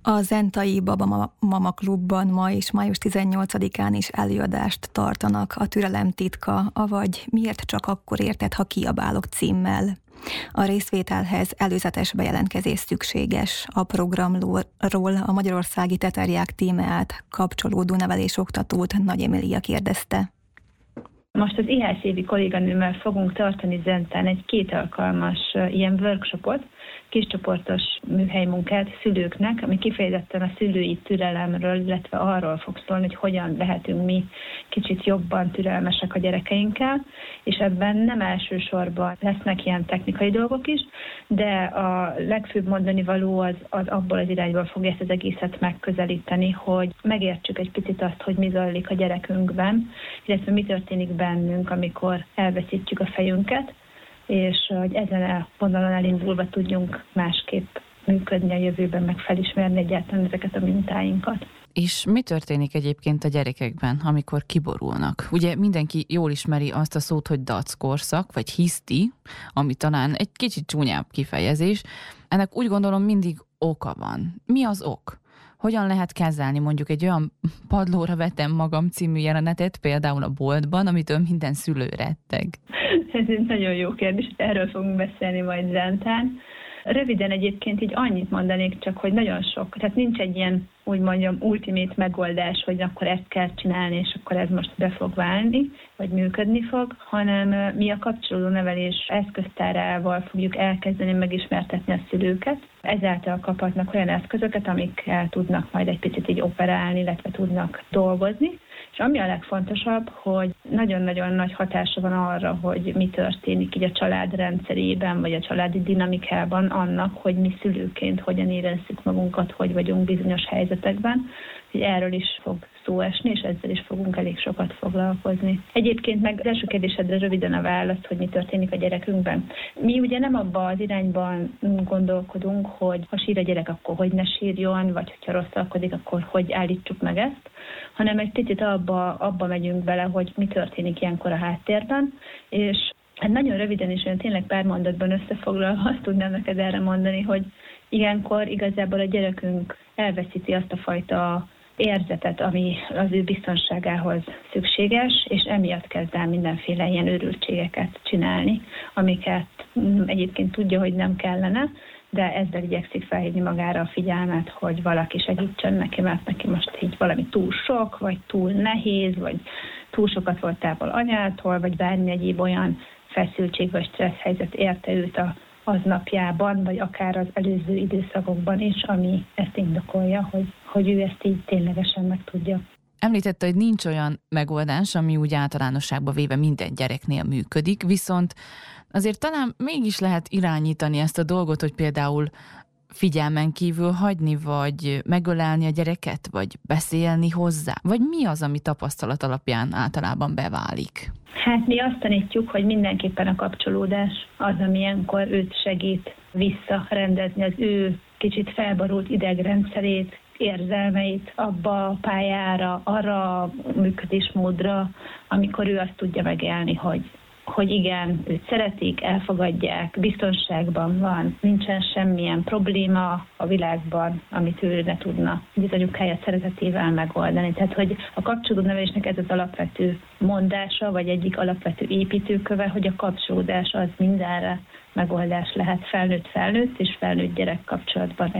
A Zentai Baba Mama Klubban ma és május 18-án is előadást tartanak a Türelem titka, avagy Miért csak akkor érted, ha kiabálok címmel. A részvételhez előzetes bejelentkezés szükséges. A programról a Magyarországi Teterják tímeát kapcsolódó nevelésoktatót Nagy Emília kérdezte. Most az IHS évi kolléganőmmel fogunk tartani Zentán egy 2 alkalmas ilyen workshopot, kiscsoportos műhelymunkát szülőknek, ami kifejezetten a szülői türelemről, illetve arról fog szólni, hogy hogyan lehetünk mi kicsit jobban türelmesek a gyerekeinkkel, és ebben nem elsősorban lesznek ilyen technikai dolgok is, de a legfőbb mondani való az abból az irányból fogja ezt az egészet megközelíteni, hogy megértsük egy picit azt, hogy mi zajlik a gyerekünkben, illetve mi történik bennünk, amikor elveszítjük a fejünket, és hogy ezen a vonalon elindulva tudjunk másképp működni a jövőben, meg felismerni egyáltalán ezeket a mintáinkat. És mi történik egyébként a gyerekekben, amikor kiborulnak? Ugye mindenki jól ismeri azt a szót, hogy dackorszak, vagy hiszti, ami talán egy kicsit csúnyább kifejezés. Ennek úgy gondolom mindig oka van. Mi az ok? Hogyan lehet kezelni mondjuk egy olyan Padlóra vetem magam című jelenetet, például a boltban, amitől minden szülő retteg? Ez egy nagyon jó kérdés, erről fogunk beszélni majd Zentán. Röviden egyébként így annyit mondanék csak, hogy nagyon sok, tehát nincs egy ilyen, úgy mondjam, ultimate megoldás, hogy akkor ezt kell csinálni, és akkor ez most be fog válni, vagy működni fog, hanem mi a kapcsolódó nevelés eszköztárával fogjuk elkezdeni megismertetni a szülőket. Ezáltal kaphatnak olyan eszközöket, amikkel tudnak majd egy picit így operálni, illetve tudnak dolgozni. És ami a legfontosabb, hogy nagyon-nagyon nagy hatása van arra, hogy mi történik így a család rendszerében, vagy a családi dinamikában annak, hogy mi szülőként hogyan érezzük magunkat, hogy vagyunk bizonyos helyzetekben. Hogy erről is fog szó esni, és ezzel is fogunk elég sokat foglalkozni. Egyébként meg az első kérdésedre röviden a válasz, hogy mi történik a gyerekünkben. Mi ugye nem abban az irányban gondolkodunk, hogy ha sír a gyerek, akkor hogy ne sírjon, vagy ha rosszalkodik, akkor hogy állítsuk meg ezt, hanem egy picit abba megyünk bele, hogy mi történik ilyenkor a háttérben, és hát nagyon röviden is, olyan tényleg pár mondatban összefoglalva azt tudnám neked erre mondani, hogy ilyenkor igazából a gyerekünk elveszíti azt a fajta érzetet, ami az ő biztonságához szükséges, és emiatt kezd el mindenféle ilyen őrültségeket csinálni, amiket egyébként tudja, hogy nem kellene, de ezzel igyekszik felhívni magára a figyelmet, hogy valaki segítsen neki, mert neki most így valami túl sok, vagy túl nehéz, vagy túl sokat volt távol anyától, vagy bármi egyéb olyan feszültség vagy stressz helyzet érte őt aznapjában, vagy akár az előző időszakokban is, ami ezt indokolja, hogy ő ezt így ténylegesen meg tudja. Említette, hogy nincs olyan megoldás, ami úgy általánosságban véve minden gyereknél működik, viszont azért talán mégis lehet irányítani ezt a dolgot, hogy például figyelmen kívül hagyni, vagy megölelni a gyereket, vagy beszélni hozzá? Vagy mi az, ami tapasztalat alapján általában beválik? Hát mi azt tanítjuk, hogy mindenképpen a kapcsolódás az, ami ilyenkor őt segít visszarendezni az ő kicsit felborult idegrendszerét, érzelmeit abba a pályára, arra a működésmódra, amikor ő azt tudja megélni, hogy igen, őt szeretik, elfogadják, biztonságban van, nincsen semmilyen probléma a világban, amit ő ne tudna az anyukája szeretetével megoldani. Tehát, hogy a kapcsolódó nevelésnek ez az alapvető mondása, vagy egyik alapvető építőköve, hogy a kapcsolódás az mindenre megoldás lehet felnőtt és felnőtt gyerek kapcsolatban.